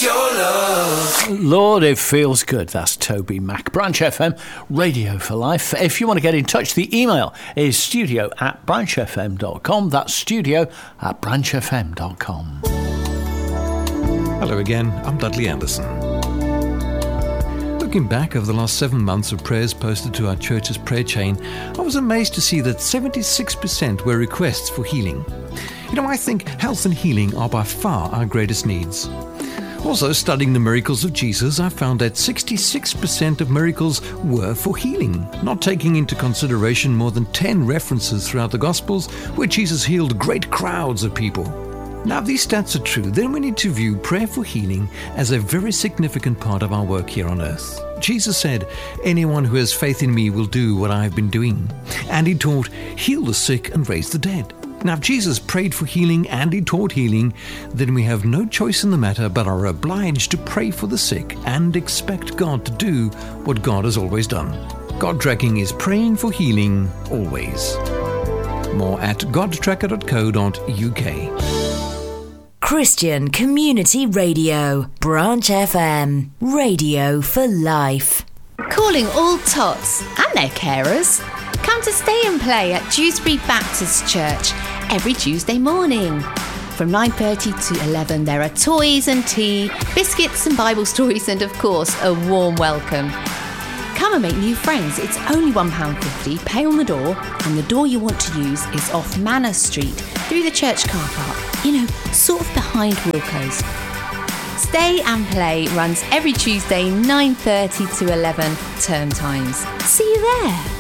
your love. Lord, it feels good. That's Toby Mac. Branch FM, Radio for Life. If you want to get in touch, the email is studio@branchfm.com. That's studio@branchfm.com. Hello again, I'm Dudley Anderson. Looking back over the last 7 months of prayers posted to our church's prayer chain, I was amazed to see that 76% were requests for healing. You know, I think health and healing are by far our greatest needs. Also, studying the miracles of Jesus, I found that 66% of miracles were for healing, not taking into consideration more than 10 references throughout the Gospels where Jesus healed great crowds of people. Now, if these stats are true, then we need to view prayer for healing as a very significant part of our work here on earth. Jesus said, "Anyone who has faith in me will do what I have been doing." And he taught, "Heal the sick and raise the dead." Now, if Jesus prayed for healing and he taught healing, then we have no choice in the matter but are obliged to pray for the sick and expect God to do what God has always done. God Tracking is praying for healing always. More at godtracker.co.uk. Christian Community Radio, Branch FM, Radio for Life. Calling all tots and their carers. Come to Stay and Play at Dewsbury Baptist Church every Tuesday morning. From 9:30 to 11 there are toys and tea, biscuits and Bible stories and of course a warm welcome. Come and make new friends. It's only £1.50, pay on the door, and the door you want to use is off Manor Street through the church car park, you know, sort of behind Wilco's. Stay and Play runs every Tuesday 9:30 to 11 term times. See you there.